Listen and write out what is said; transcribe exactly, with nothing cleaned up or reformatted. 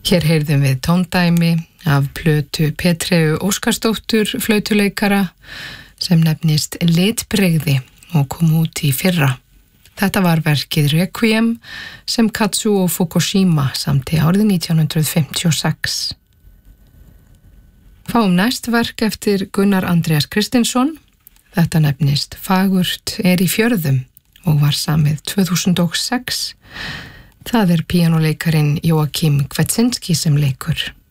Hér heyrðum við tóndæmi af plötu Petreu Óskarsdóttur flautuleikara sem nefnist Litbrigði og kom út í fyrra. Þetta var verkið Requiem sem Katsuo Fukushima samti árið nítján hundrað fimmtíu og sex. Fáum næst verk eftir Gunnar Andreas Kristinsson. Þetta nefnist Fagurt er í fjörðum og var samið tvö þúsund og sex. Það er píanóleikarin Joakim Kwiecinski sem leikur.